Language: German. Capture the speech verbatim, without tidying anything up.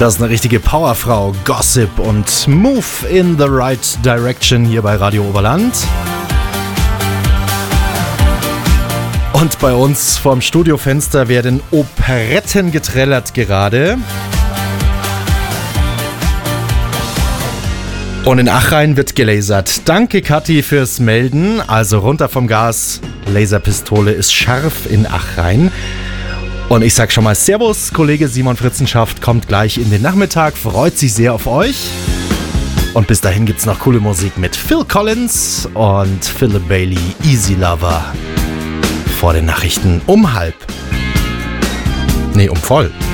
Das ist eine richtige Powerfrau, Gossip und Move in the Right Direction hier bei Radio Oberland. Und bei uns vorm Studiofenster werden Operetten getrellert gerade. Und in Achrhein wird gelasert. Danke, Kathi, fürs Melden. Also runter vom Gas. Laserpistole ist scharf in Achrhein. Und ich sag schon mal Servus, Kollege Simon Fritzenschaft kommt gleich in den Nachmittag, freut sich sehr auf euch. Und bis dahin gibt's noch coole Musik mit Phil Collins und Philip Bailey, Easy Lover. Vor den Nachrichten um halb. Nee, um voll.